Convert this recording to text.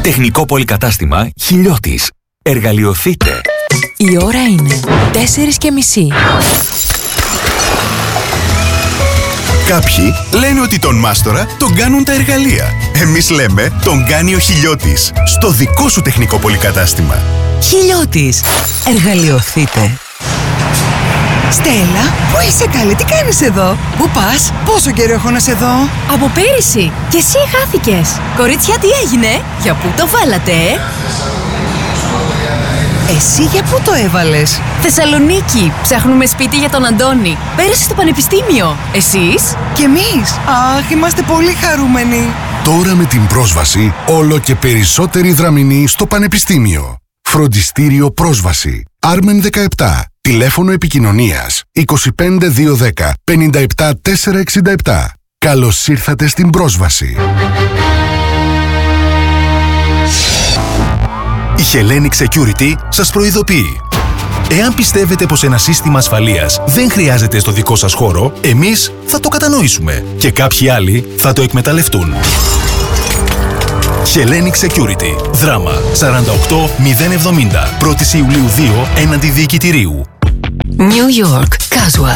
Τεχνικό πολυκατάστημα Χιλιώτης. Εργαλειοθείτε. Η ώρα είναι 4:30. Κάποιοι λένε ότι τον μάστορα τον κάνουν τα εργαλεία. Εμείς λέμε τον κάνει ο Χιλιώτης. Στο δικό σου τεχνικό πολυκατάστημα. Χιλιώτης. Εργαλειοθείτε. Στέλλα, πού είσαι καλή, τι κάνεις εδώ? Πού πας, πόσο καιρό έχω να σε δω? Από πέρυσι. Και εσύ χάθηκες. Κορίτσια, τι έγινε? Για πού το βάλατε, Εσύ για πού το έβαλες? Θεσσαλονίκη. Ψάχνουμε σπίτι για τον Αντώνη. Πέρασε στο πανεπιστήμιο. Εσείς? Κι εμείς. Αχ, είμαστε πολύ χαρούμενοι. Τώρα με την πρόσβαση, όλο και περισσότεροι δραμηνοί στο πανεπιστήμιο. Φροντιστήριο Πρόσβαση. Άρμεν 17. Τηλέφωνο επικοινωνίας 25210 57467. Καλώς ήρθατε στην Πρόσβαση. Η Hellenic Security σας προειδοποιεί. Εάν πιστεύετε πως ένα σύστημα ασφαλείας δεν χρειάζεται στο δικό σας χώρο, εμείς θα το κατανοήσουμε και κάποιοι άλλοι θα το εκμεταλλευτούν. Hellenic Security. Δράμα 48070. 1η Ιουλίου 2 έναντι διοικητηρίου. New York. Casual.